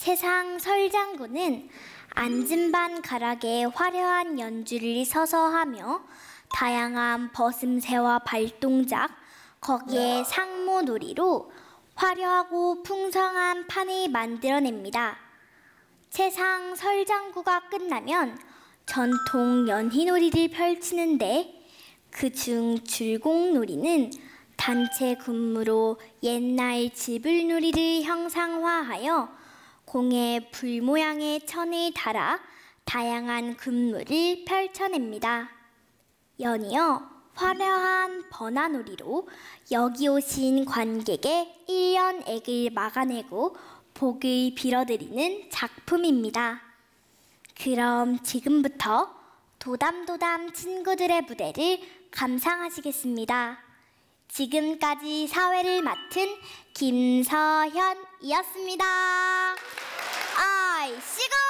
세상 설장구는 앉은 가락에 화려한 연주를 서서 하며 다양한 벗음새와 발동작, 거기에 상모놀이로 화려하고 풍성한 판을 만들어냅니다. 세상 설장구가 끝나면 전통 연희놀이를 펼치는데 그중 줄공놀이는 단체 군무로 옛날 지불놀이를 형상화하여 공에 불 모양의 천을 달아 다양한 군무를 펼쳐냅니다. 연이어 화려한 번화놀이로 여기 오신 관객의 1년액을 막아내고 복을 빌어드리는 작품입니다. 그럼 지금부터 도담도담 친구들의 무대를 감상하시겠습니다. 지금까지 사회를 맡은 김서현이었습니다. 아이, 시간!